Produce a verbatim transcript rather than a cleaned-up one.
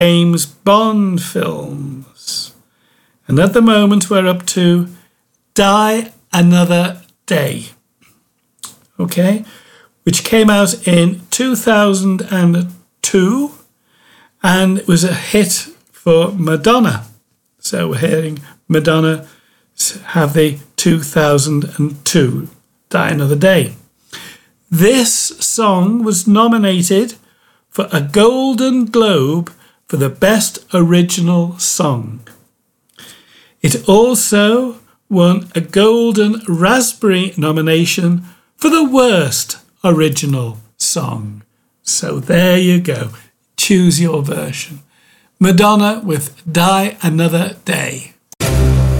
James Bond films. And at the moment we're up to Die Another Day, okay, which came out in two thousand two, and it was a hit for Madonna. So we're hearing Madonna have the two thousand two Die Another Day. This song was nominated for a Golden Globe for the Best Original Song. It also won a Golden Raspberry nomination for the Worst Original Song. So there you go. Choose your version. Madonna with Die Another Day.